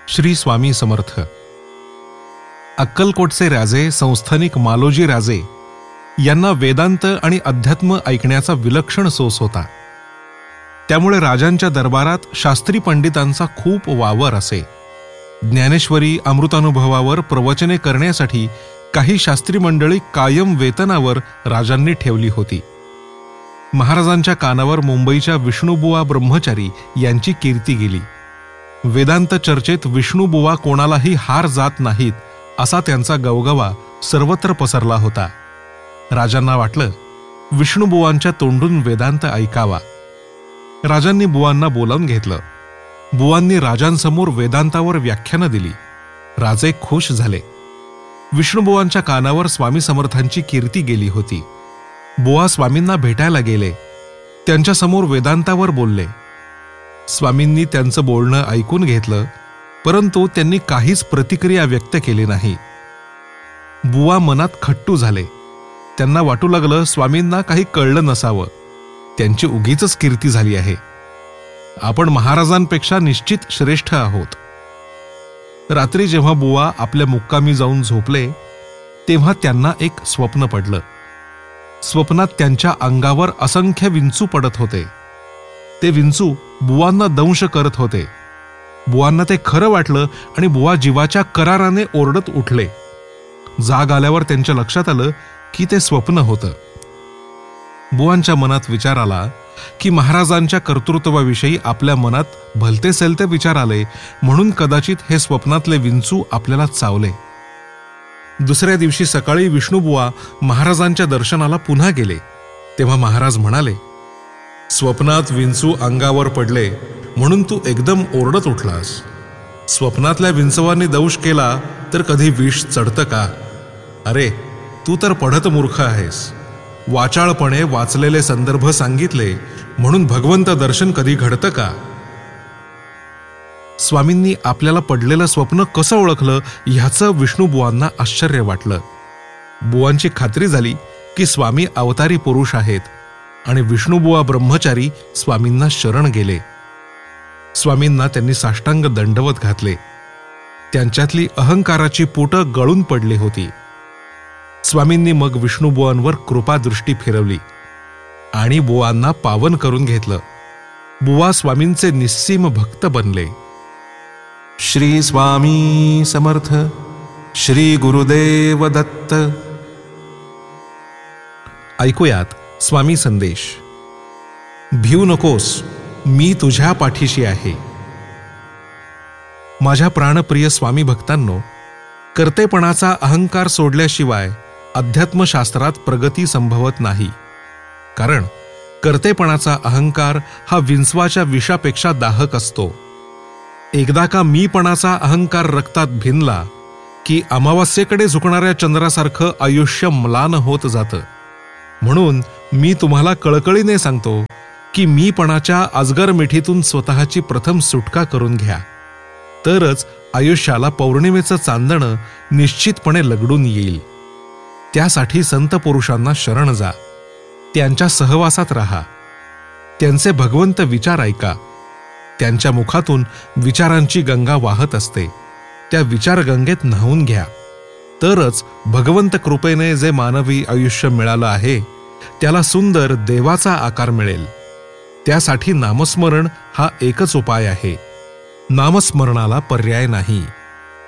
श्री स्वामी समर्थ. अक्कलकोटचे राजे संस्थानिक मालोजी राजे यांना वेदांत आणि अध्यात्म ऐकण्याचा विलक्षण सोस होता. त्यामुळे राजांच्या दरबारात शास्त्री पंडितांचा खूप वावर असे. ज्ञानेश्वरी अमृतानुभवावर प्रवचने करण्यासाठी काही शास्त्री मंडळी कायम वेतनावर राजांनी ठेवली होती. महाराजांच्या कानावर मुंबईच्या विष्णुबुवा ब्रह्मचारी यांची कीर्ती गेली. वेदांत चर्चेत विष्णुबुवा कोणालाही हार जात नाहीत असा त्यांचा गवगवा सर्वत्र पसरला होता. राजांना वाटलं विष्णुबुवांच्या तोंडून वेदांत ऐकावा. राजांनी बुवांना बोलावून घेतलं. बुवांनी राजांसमोर वेदांतावर व्याख्यानं दिली. राजे खुश झाले. विष्णुबुवांच्या कानावर स्वामी समर्थांची कीर्ती गेली होती. बुवा स्वामींना भेटायला गेले. त्यांच्यासमोर वेदांतावर बोलले. स्वामींनी त्यांचं बोलणं ऐकून घेतलं, परंतु त्यांनी काहीच प्रतिक्रिया व्यक्त केली नाही. बुवा मनात खट्टू झाले. त्यांना वाटू लागलं स्वामींना काही कळलं नसावं. त्यांची उगीचच कीर्ती झाली आहे. आपण महाराजांपेक्षा निश्चित श्रेष्ठ आहोत. रात्री जेव्हा बुवा आपल्या मुक्कामी जाऊन झोपले तेव्हा त्यांना एक स्वप्न पडलं. स्वप्नात त्यांच्या अंगावर असंख्य विंचू पडत होते. ते विंचू बुवांना दंश करत होते. बुवांना ते खरं वाटलं आणि बुवा जीवाच्या कराराने ओरडत उठले. जाग आल्यावर त्यांच्या लक्षात आलं की ते स्वप्न होतं. बुवांच्या मनात विचार आला की महाराजांच्या कर्तृत्वाविषयी आपल्या मनात भलते सलते विचार आले, म्हणून कदाचित हे स्वप्नातले विंचू आपल्याला चावले. दुसऱ्या दिवशी सकाळी विष्णुबुवा महाराजांच्या दर्शनाला पुन्हा गेले. तेव्हा महाराज म्हणाले, स्वप्नात विंचू अंगावर पडले म्हणून तू एकदम ओरडत उठलास. स्वप्नातल्या विंचवांनी दंश केला तर कधी विष चढतं का? अरे, तू तर पढत मूर्ख आहेस. वाचाळपणे वाचलेले संदर्भ सांगितले म्हणून भगवंत दर्शन कधी घडतं का? स्वामींनी आपल्याला पडलेलं स्वप्न कसं ओळखलं ह्याचं विष्णुबुवांना आश्चर्य वाटलं. बुवांची खात्री झाली की स्वामी अवतारी पुरुष आहेत आणि विष्णुबुवा ब्रह्मचारी स्वामींना शरण गेले. स्वामींना त्यांनी साष्टांग दंडवत घातले. त्यांच्यातली अहंकाराची पोटं गळून पडली होती. स्वामींनी मग विष्णुबुवांवर कृपादृष्टी फिरवली आणि बुवांना पावन करून घेतलं. बुवा स्वामींचे निस्सीम भक्त बनले. श्री स्वामी समर्थ. श्री गुरुदेव दत्त. ऐकूयात स्वामी संदेश. भिऊ नकोस, मी तुझ्या पाठीशी आहे. माझ्या प्राणप्रिय स्वामी भक्तांनो, कर्तेपणाचा अहंकार सोडल्याशिवाय अध्यात्मशास्त्रात प्रगती संभवत नाही. कारण कर्तेपणाचा अहंकार हा विंचवाच्या विषापेक्षा दाहक असतो. एकदा का मीपणाचा अहंकार रक्तात भिनला की अमावास्येकडे झुकणाऱ्या चंद्रासारखं आयुष्य म्लान होत जातं. म्हणून मी तुम्हाला कळकळीने सांगतो की मीपणाच्या अजगर मिठीतून स्वतःची प्रथम सुटका करून घ्या. तरच आयुष्याला पौर्णिमेचं चांदणं निश्चितपणे लगडून येईल. त्यासाठी संत पुरुषांना शरण जा. त्यांच्या सहवासात राहा. त्यांचे भगवंत विचार ऐका. त्यांच्या मुखातून विचारांची गंगा वाहत असते. त्या विचारगंगेत न्हावून घ्या. तरच भगवंत कृपेने जे मानवी आयुष्य मिळालं आहे त्याला सुंदर देवाचा आकार मिळेल. त्यासाठी नामस्मरण हा एकच उपाय आहे. नामस्मरणाला पर्याय नाही.